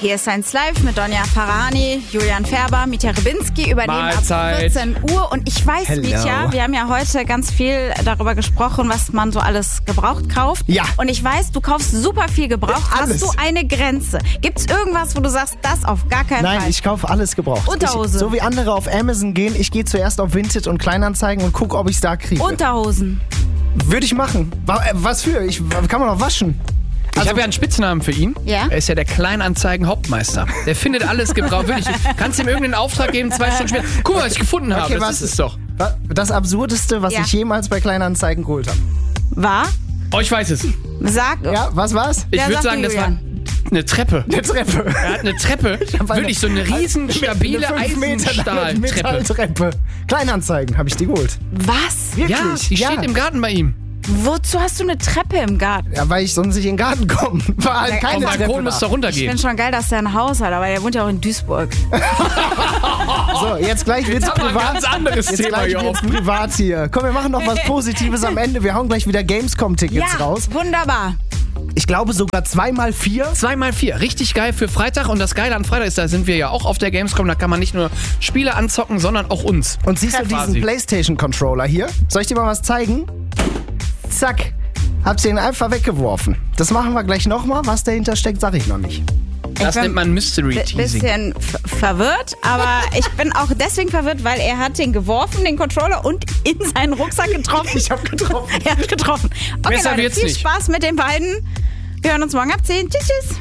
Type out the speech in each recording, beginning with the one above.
Hier ist Science Live mit Donja Farahani, Julian Färber, Mitja Rybinski, übernehmen ab 14 Uhr. Und ich weiß, Mitja, wir haben ja heute ganz viel darüber gesprochen, was man so alles gebraucht kauft. Ja. Und ich weiß, du kaufst super viel gebraucht. Alles. Hast du eine Grenze? Gibt's irgendwas, wo du sagst, das auf gar keinen Fall? Nein, ich kaufe alles gebraucht. Unterhose. So wie andere auf Amazon gehen, ich gehe zuerst auf Vinted und Kleinanzeigen und gucke, ob ich es da kriege. Unterhosen. Würde ich machen. Was für? Kann man auch waschen. Ich habe ja einen Spitznamen für ihn. Ja? Er ist ja der Kleinanzeigen-Hauptmeister. Der findet alles gebraucht. Wirklich, du kannst ihm irgendeinen Auftrag geben, 2 Stunden später. Guck mal, was ich gefunden habe. Okay, das ist es doch. Das Absurdeste, was Ja. ich jemals bei Kleinanzeigen geholt habe. War? Oh, ich weiß es. Sag. Ja, was war's? Ich Ja, würde sag sagen, du, das war Julian. eine Treppe. Eine Treppe. Er hat eine Treppe, wirklich so eine riesen, stabile Eine 5 Meter lange Eisenstahltreppe. Metalltreppe. Kleinanzeigen habe ich die geholt. Was? Wirklich? Ja, die steht im Garten bei ihm. Wozu hast du eine Treppe im Garten? Ja, weil ich sonst nicht in den Garten komme. War halt keine Vom Treppe Balkon müsst ihr da. Ich runtergehen. finde schon geil, dass er ein Haus hat, aber er wohnt ja auch in Duisburg. So, jetzt gleich wird's haben wir ein privat. ganz anderes Jetzt Thema gleich hier wird's offen. privat hier. Komm, wir machen noch was Positives am Ende. Wir hauen gleich wieder Gamescom-Tickets raus. Wunderbar. Ich glaube sogar 2x4. 2x4, richtig geil für Freitag. Und das Geile an Freitag ist, da sind wir ja auch auf der Gamescom. Da kann man nicht nur Spiele anzocken, sondern auch uns. Und siehst du diesen Quasi. PlayStation-Controller hier? Soll ich dir mal was zeigen? Zack. Hab den einfach weggeworfen. Das machen wir gleich nochmal. Was dahinter steckt, sag ich noch nicht. Das nennt man Mystery Teasing. Bisschen verwirrt, aber ich bin auch deswegen verwirrt, weil er hat den geworfen, den Controller, und in seinen Rucksack getroffen. Ich hab getroffen. Er hat getroffen. Okay, Besser Leute, wird's viel nicht. Spaß mit den beiden. Wir hören uns morgen ab 10. Tschüss, tschüss.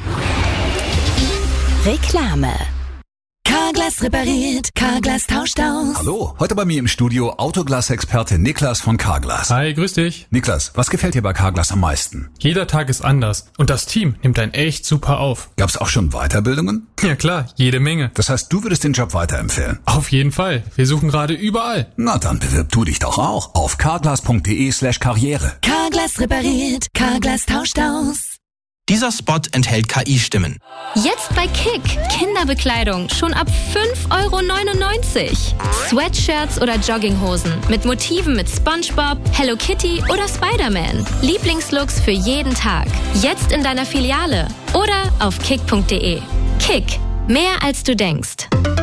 Reklame. Carglass repariert, Carglass tauscht aus. Hallo, heute bei mir im Studio Autoglas-Experte Niklas von Carglass. Hi, grüß dich. Niklas, was gefällt dir bei Carglass am meisten? Jeder Tag ist anders und das Team nimmt einen echt super auf. Gab's auch schon Weiterbildungen? Ja klar, jede Menge. Das heißt, du würdest den Job weiterempfehlen? Auf jeden Fall. Wir suchen gerade überall. Na, dann bewirb du dich doch auch auf carglass.de/karriere. Carglass repariert, Carglass tauscht aus. Dieser Spot enthält KI-Stimmen. Jetzt bei Kick. Kinderbekleidung schon ab 5,99 €. Sweatshirts oder Jogginghosen mit Motiven mit SpongeBob, Hello Kitty oder Spider-Man. Lieblingslooks für jeden Tag. Jetzt in deiner Filiale oder auf kick.de. Kick. Mehr als du denkst.